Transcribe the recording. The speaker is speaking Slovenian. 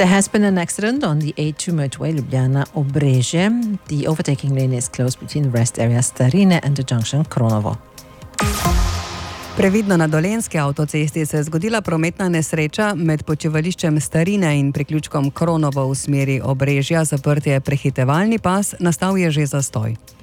There has been an accident on the A2 motorway Ljubljana-Obrežje. The overtaking lane is closed between the rest area Starine and the junction Kronovo. Previdno na Dolenjski avtocesti se je zgodila prometna nesreča med počivališčem Starine in priključkom Kronovo v smeri Obrežja. Zaprt je prehitevalni pas, nastal je že zastoj.